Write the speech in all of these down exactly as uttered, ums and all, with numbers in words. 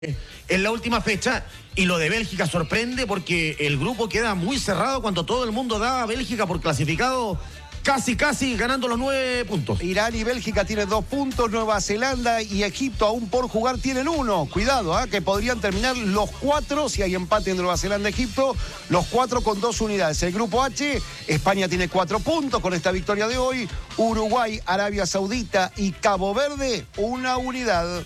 en la última fecha, y lo de Bélgica sorprende porque el grupo queda muy cerrado cuando todo el mundo da a Bélgica por clasificado, casi casi ganando los nueve puntos. Irán y Bélgica tienen dos puntos, Nueva Zelanda y Egipto aún por jugar tienen uno. Cuidado, ¿eh? que podrían terminar los cuatro, si hay empate en Nueva Zelanda y Egipto, los cuatro con dos unidades. El grupo H, España tiene cuatro puntos con esta victoria de hoy, Uruguay, Arabia Saudita y Cabo Verde, una unidad.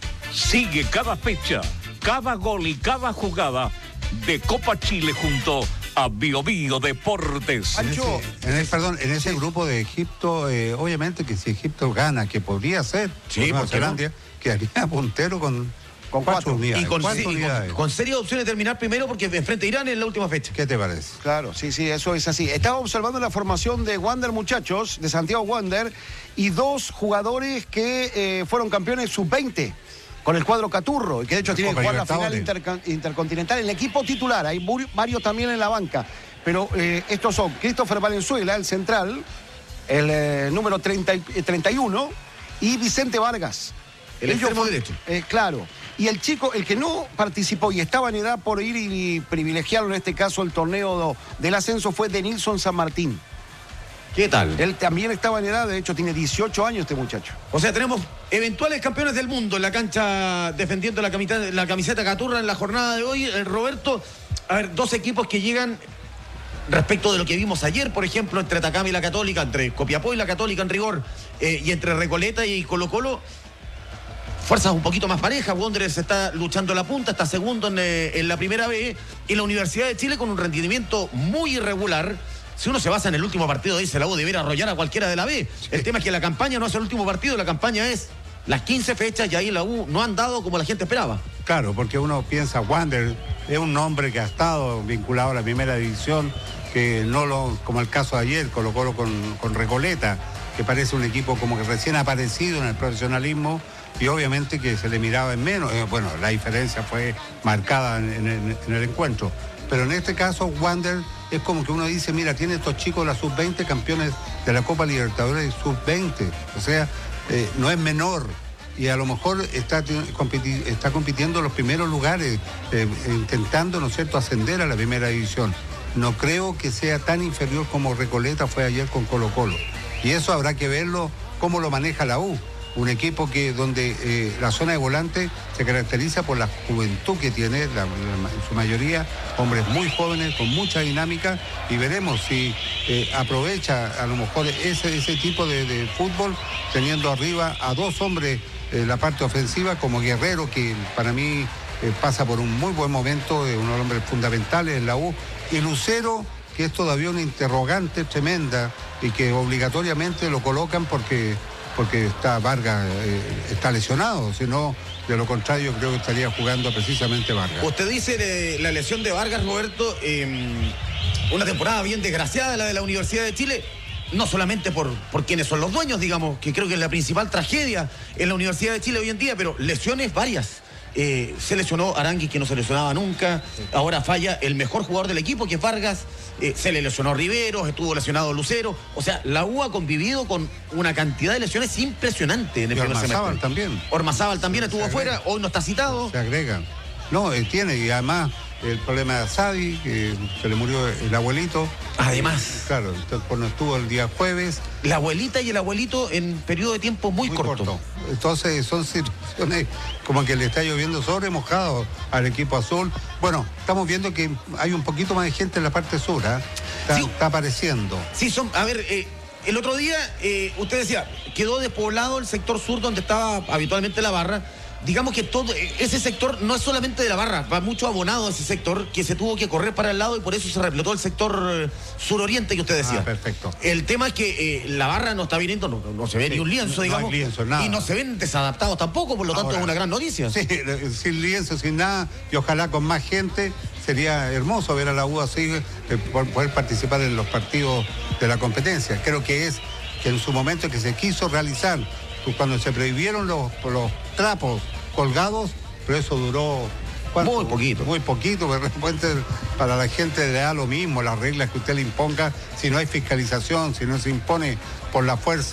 Sigue cada fecha, cada gol y cada jugada de Copa Chile junto a Bio Bio Deportes. En ese, en el, perdón, en ese grupo de Egipto, eh, obviamente que si Egipto gana, que podría ser, sí, Nueva Zelanda, no? quedaría puntero con, con cuatro, cuatro unidades. Y con, cuatro sí, unidades. con, con serias opciones de terminar primero porque enfrente a Irán en la última fecha. ¿Qué te parece? Claro, sí, sí, eso es así. Estaba observando la formación de Wander, muchachos, de Santiago Wander, y dos jugadores que eh, fueron campeones sub veinte. Con el cuadro Caturro, y que de hecho tiene que jugar la final inter, intercontinental. El equipo titular, hay varios también en la banca, pero eh, estos son Christopher Valenzuela, el central, el eh, número treinta, treinta y uno, y Vicente Vargas. El extremo derecho. Eh, claro. Y el chico, el que no participó y estaba en edad por ir y privilegiarlo, en este caso el torneo del ascenso, fue Denilson San Martín. ¿Qué tal? Él también estaba en edad, de hecho tiene dieciocho años este muchacho. O sea, tenemos eventuales campeones del mundo en la cancha defendiendo la camiseta, la camiseta Caturra en la jornada de hoy. Eh, Roberto, a ver, dos equipos que llegan respecto de lo que vimos ayer, por ejemplo, entre Atacama y la Católica, entre Copiapó y la Católica en rigor, eh, y entre Recoleta y Colo Colo. Fuerzas un poquito más parejas. Wanderers está luchando la punta, está segundo en, eh, en la primera B, y la Universidad de Chile con un rendimiento muy irregular. Si uno se basa en el último partido, dice la U debería arrollar a cualquiera de la B. Sí. El tema es que la campaña no es el último partido, la campaña es las quince fechas y ahí la U no han dado como la gente esperaba. Claro, porque uno piensa, Wander es un nombre que ha estado vinculado a la primera división, que no lo, como el caso de ayer, Colo Colo con, con Recoleta, que parece un equipo como que recién aparecido en el profesionalismo y obviamente que se le miraba en menos. Eh, bueno, la diferencia fue marcada en, en, en el encuentro. Pero en este caso, Wander es como que uno dice, mira, tiene estos chicos la sub veinte, campeones de la Copa Libertadores sub veinte. O sea, eh, no es menor. Y a lo mejor está, compiti está compitiendo en los primeros lugares, eh, intentando, ¿no es cierto?, ascender a la primera división. No creo que sea tan inferior como Recoleta fue ayer con Colo Colo. Y eso habrá que verlo, cómo lo maneja la U. Un equipo que donde eh, la zona de volante se caracteriza por la juventud que tiene, la, la, en su mayoría hombres muy jóvenes, con mucha dinámica, y veremos si eh, aprovecha a lo mejor ese, ese tipo de, de fútbol, teniendo arriba a dos hombres en eh, la parte ofensiva, como Guerrero, que para mí eh, pasa por un muy buen momento, eh, unos hombres fundamentales en la U, y Lucero, que es todavía una interrogante tremenda y que obligatoriamente lo colocan porque... porque está Vargas, eh, está lesionado, si no, de lo contrario, creo que estaría jugando precisamente Vargas. Usted dice de la lesión de Vargas, Roberto, eh, una temporada bien desgraciada la de la Universidad de Chile, no solamente por, por quienes son los dueños, digamos, que creo que es la principal tragedia en la Universidad de Chile hoy en día, pero lesiones varias. Eh, se lesionó Aranguis, que no se lesionaba nunca, ahora falla el mejor jugador del equipo, que es Vargas, eh, se le lesionó Riveros, estuvo lesionado Lucero, o sea, la U ha convivido con una cantidad de lesiones impresionante en el y primer semestre. Ormazábal también. Ormazábal también estuvo afuera, hoy no está citado. Se agregan. No, él tiene, y además el problema de Asadi, que se le murió el abuelito. Además. Claro, entonces cuando estuvo el día jueves. La abuelita y el abuelito en periodo de tiempo muy, muy corto. corto. Entonces son situaciones como que le está lloviendo sobre mojado al equipo azul. Bueno, estamos viendo que hay un poquito más de gente en la parte sur, ¿eh? Está, sí. está apareciendo. Sí, son, a ver, eh, el otro día eh, usted decía, quedó despoblado el sector sur donde estaba habitualmente la barra. Digamos que todo ese sector no es solamente de la barra, va mucho abonado a ese sector que se tuvo que correr para el lado y por eso se repletó el sector eh, suroriente que usted decía. Ah, perfecto. El tema es que eh, la barra no está viniendo, no, no se ve sí, ni un lienzo, digamos. No hay lienzo, nada. Y no se ven desadaptados tampoco, por lo tanto Ahora, es una gran noticia. Sí, sin lienzo, sin nada, y ojalá con más gente. Sería hermoso ver a la U así, eh, poder participar en los partidos de la competencia. Creo que es que en su momento que se quiso realizar, cuando se prohibieron los, los trapos colgados, pero eso duró ¿cuánto? muy poquito muy poquito, de repente para la gente le da lo mismo las reglas que usted le imponga, si no hay fiscalización, si no se impone por la fuerza,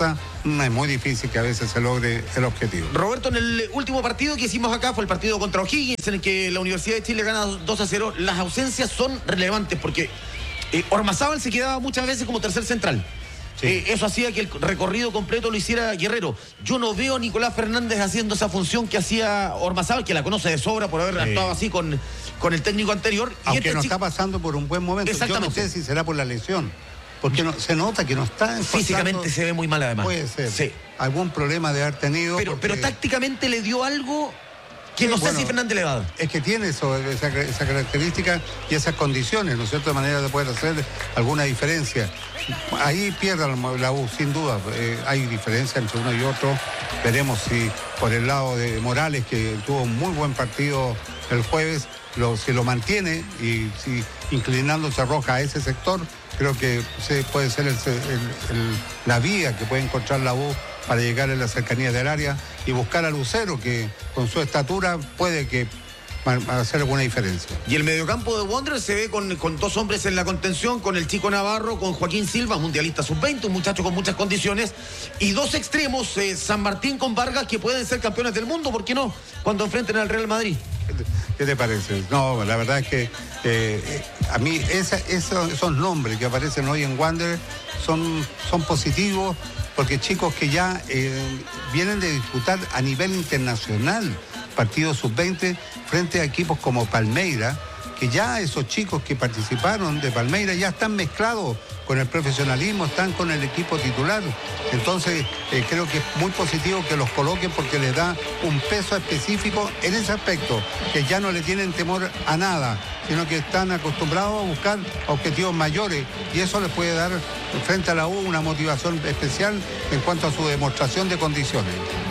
es muy difícil que a veces se logre el objetivo. Roberto, en el último partido que hicimos acá fue el partido contra O'Higgins, en el que la Universidad de Chile gana dos a cero. Las ausencias son relevantes porque eh, Ormazábal se quedaba muchas veces como tercer central. Sí. Eh, eso hacía que el recorrido completo lo hiciera Guerrero. Yo no veo a Nicolás Fernández haciendo esa función que hacía Ormazábal, que la conoce de sobra por haber sí. actuado así con, con el técnico anterior. Aunque y este no chico... está pasando por un buen momento. Yo no sé si será por la lesión. Porque no, se nota que no está físicamente se ve muy mal además. Puede ser. Sí. Algún problema de haber tenido. Pero, porque... pero tácticamente le dio algo que sí, no bueno, sé si Fernández le va a dar. Es que tiene eso, esa, esa característica y esas condiciones, ¿no es cierto? De manera de poder hacer alguna diferencia. Ahí pierde la U, sin duda. Eh, hay diferencia entre uno y otro. Veremos si por el lado de Morales, que tuvo un muy buen partido el jueves, lo, si lo mantiene y si inclinándose Roja a ese sector, creo que se puede ser el, el, el, la vía que puede encontrar la U para llegar a la cercanía del área y buscar a Lucero, que con su estatura puede que hacer alguna diferencia. Y el mediocampo de Wanderers se ve con, con dos hombres en la contención, con el chico Navarro, con Joaquín Silva, mundialista sub veinte, un muchacho con muchas condiciones, y dos extremos, eh, San Martín con Vargas, que pueden ser campeones del mundo, ¿por qué no? Cuando enfrenten al Real Madrid. ¿Qué te parece? No, la verdad es que eh, a mí esa, esos, esos nombres que aparecen hoy en Wanderers son, son positivos, porque chicos que ya eh, vienen de disputar a nivel internacional partidos sub veinte frente a equipos como Palmeira, que ya esos chicos que participaron de Palmeira ya están mezclados con el profesionalismo, están con el equipo titular. Entonces eh, creo que es muy positivo que los coloquen porque les da un peso específico en ese aspecto, que ya no le tienen temor a nada, sino que están acostumbrados a buscar objetivos mayores y eso les puede dar frente a la U una motivación especial en cuanto a su demostración de condiciones.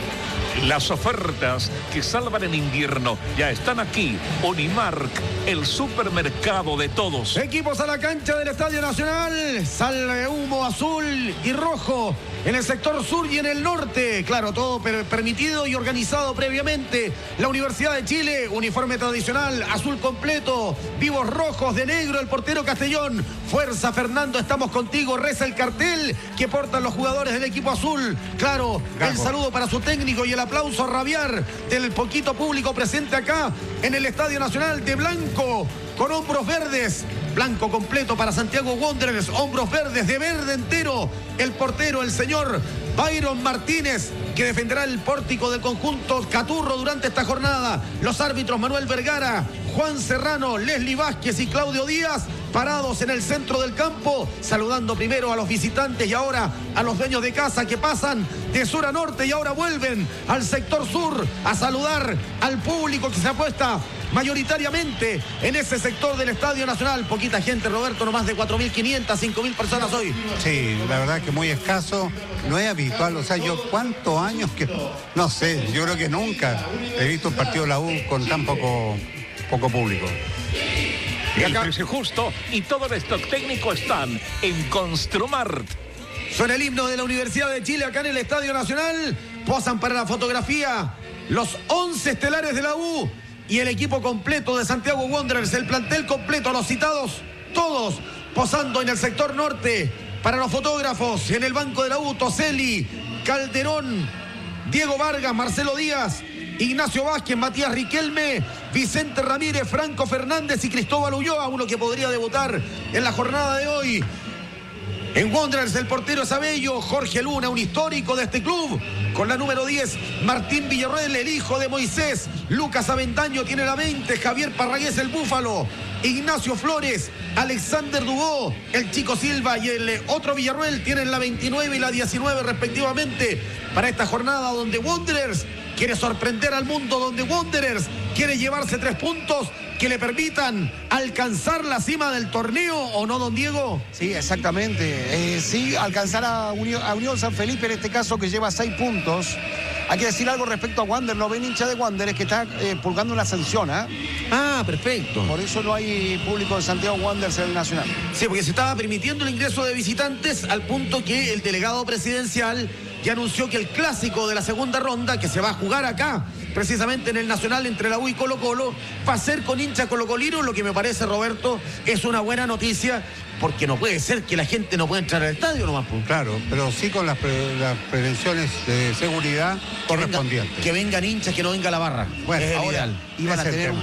Las ofertas que salvan en invierno ya están aquí. Unimark, el supermercado de todos. Equipos a la cancha del Estadio Nacional. Sale humo azul y rojo en el sector sur y en el norte. Claro, todo per permitido y organizado previamente. La Universidad de Chile, uniforme tradicional, azul completo, vivos rojos de negro, el portero Castellón. Fuerza, Fernando, estamos contigo. Reza el cartel que portan los jugadores del equipo azul. Claro, Gago. El saludo para su técnico y el aplauso a rabiar del poquito público presente acá en el Estadio Nacional, de blanco con hombros verdes. Blanco completo para Santiago Wanderers, hombros verdes de verde entero. El portero, el señor Byron Martínez, que defenderá el pórtico del conjunto Caturro durante esta jornada. Los árbitros Manuel Vergara, Juan Serrano, Leslie Vázquez y Claudio Díaz, parados en el centro del campo, saludando primero a los visitantes y ahora a los dueños de casa que pasan de sur a norte y ahora vuelven al sector sur a saludar al público que se apuesta mayoritariamente en ese sector del Estadio Nacional. Poquita gente, Roberto, no más de cuatro mil quinientas, cinco mil personas hoy. Sí, la verdad que muy escaso, no es habitual, o sea, yo cuántos años que, no sé, yo creo que nunca he visto un partido de la U con tan poco, poco público. El precio justo y todo el stock técnico están en Construmart. Suena el himno de la Universidad de Chile acá en el Estadio Nacional. Posan para la fotografía los once estelares de la U y el equipo completo de Santiago Wanderers, el plantel completo, los citados, todos posando en el sector norte. Para los fotógrafos, en el banco de la U, Toselli, Calderón, Diego Vargas, Marcelo Díaz, Ignacio Vázquez, Matías Riquelme, Vicente Ramírez, Franco Fernández y Cristóbal Ulloa, uno que podría debutar en la jornada de hoy. En Wanderers, el portero es Abello, Jorge Luna, un histórico de este club, con la número diez, Martín Villarroel, el hijo de Moisés, Lucas Aventaño tiene la veinte, Javier Parragués, el Búfalo, Ignacio Flores, Alexander Dubó, el Chico Silva y el otro Villarroel tienen la veintinueve y la diecinueve respectivamente para esta jornada donde Wanderers quiere sorprender al mundo, donde Wanderers quiere llevarse tres puntos que le permitan alcanzar la cima del torneo, ¿o no, don Diego? Sí, exactamente. Eh, sí, alcanzar a Unión, a Unión San Felipe, en este caso, que lleva seis puntos. Hay que decir algo respecto a Wander, no ven hincha de Wander, es que está eh, pulgando una sanción, ¿eh? Ah, perfecto. Por eso no hay público de Santiago Wanderers en el Nacional. Sí, porque se estaba permitiendo el ingreso de visitantes al punto que el delegado presidencial ya anunció que el clásico de la segunda ronda, que se va a jugar acá precisamente en el Nacional entre la U y Colo Colo, va a ser con hincha colocolino, lo que me parece, Roberto, es una buena noticia, porque no puede ser que la gente no pueda entrar al estadio nomás. Pues. Claro, pero sí con las, pre, las prevenciones de seguridad que correspondientes. Venga, que vengan hinchas, que no venga la barra. Bueno, es ahora ideal. iban a tener